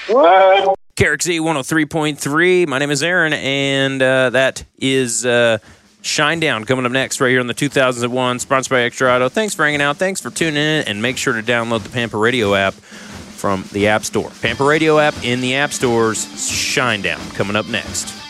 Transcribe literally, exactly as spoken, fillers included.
What? K R X Z one oh three point three. My name is Aaron, and uh, that is uh, Shinedown coming up next right here on the two thousand one, sponsored by Extra Auto. Thanks for hanging out. Thanks for tuning in, and make sure to download the Pampa Radio app from the App Store. Pampa Radio app in the App Stores. Shinedown coming up next.